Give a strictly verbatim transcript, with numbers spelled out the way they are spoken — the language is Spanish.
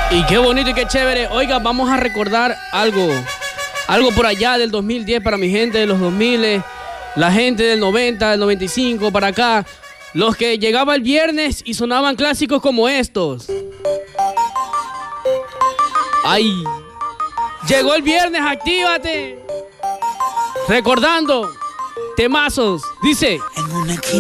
Y qué bonito y qué chévere. Oiga, vamos a recordar algo. Algo por allá del dos mil diez para mi gente de los dos mil, la gente del noventa, del noventa y cinco, para acá. Los que llegaba el viernes y sonaban clásicos como estos. ¡Ay! Llegó el viernes, actívate. Recordando temazos. Dice...